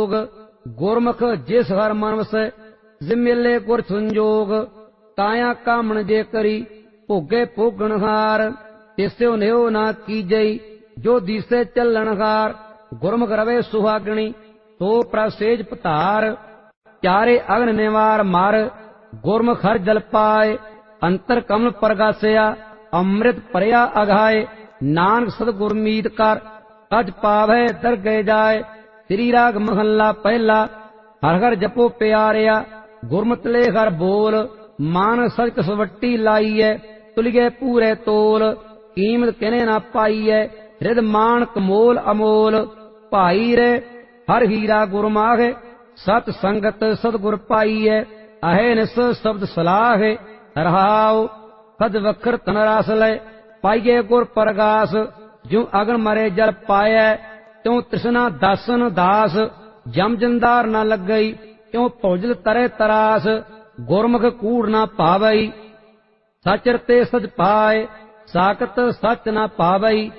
जोग। गुरमुख जिस हर मन वसै जिमिले गुर संजोग। काया कामण जे करी भोगे भोगण हार। तिस्यो नेहो ना कीजई जो दिसे चलन हार। गुरमुख रवे सुहागणी तो प्रसेज पतार। चारे अग्न निवार मार गुरमुख हर जल पाए। अंतर कमल प्रगासिया अमृत परया अघाए। नानक सतगुर मीत कर अज पावै दरगह जाए। श्री राग महला पहला। हर हर जपो प्यारिया गुरमत ले हर बोल। मान सच कसवट्टी लाइए तुलिए पूरे तोल। कीमत किने ना पाइए रिद मान कमोल अमोल। भाई रे हर हीरा गुरमाहे सत संगत सतगुर पाइए। अहे निस शब्द सलाह रहाओ सद वखर तन रास लय। पाइए गुर परगास ज्यों अगन मरे जल पाए। त्यों तृष्णा दासन दास जम जंदार न लग गई। त्यों भौजल तरे तरास गुरमुख कूड़ न पावई। सच रते सच पाए साकत सच न पावई।